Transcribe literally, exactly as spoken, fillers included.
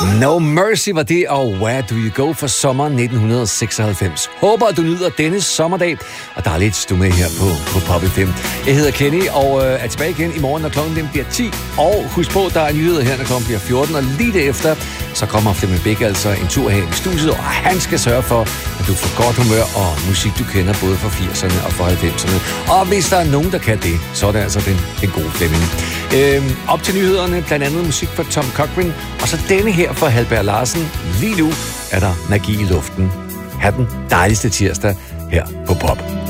No Mercy var det, og Where Do You Go for sommer nitten seksoghalvfems. Håber, at du nyder denne sommerdag, og der er lidt stå med her på, på Pop F M. Jeg hedder Kenny, og øh, er tilbage igen i morgen, når klokken den bliver ti. Og husk på, der er nyheder her, når klokken bliver fjorten, og lige derefter, så kommer Flemming Bæk altså en tur her i studiet, og han skal sørge for, at du får godt humør og musik, du kender både fra firserne og fra halvfemserne. Og hvis der er nogen, der kan det, så er det altså den, den gode Flemming. Øhm, op til nyhederne, blandt andet musik fra Tom Cochrane, og så denne her fra Halberg Larsen. Lige nu er der magi i luften. Ha' den dejligste tirsdag her på Pop.